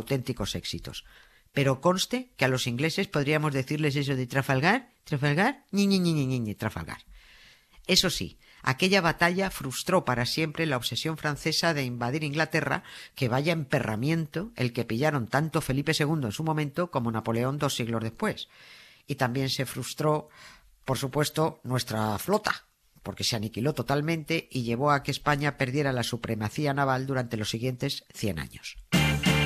auténticos éxitos. Pero conste que a los ingleses podríamos decirles eso de Trafalgar, Trafalgar. Eso sí, aquella batalla frustró para siempre la obsesión francesa de invadir Inglaterra, que vaya emperramiento el que pillaron tanto Felipe II en su momento como Napoleón 2 siglos después. Y también se frustró, por supuesto, nuestra flota, porque se aniquiló totalmente y llevó a que España perdiera la supremacía naval durante los siguientes 100 años.